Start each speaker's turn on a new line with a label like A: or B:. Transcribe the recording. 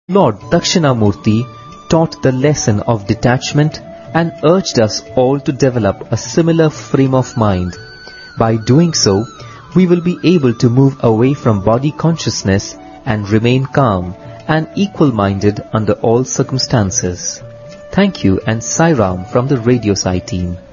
A: Lord Dakshinamurti taught the lesson of detachment and urged us all to develop a similar frame of mind. By doing so, we will be able to move away from body consciousness and remain calm and equal-minded under all circumstances. Thank you and Sai Ram from the Radio Sai team.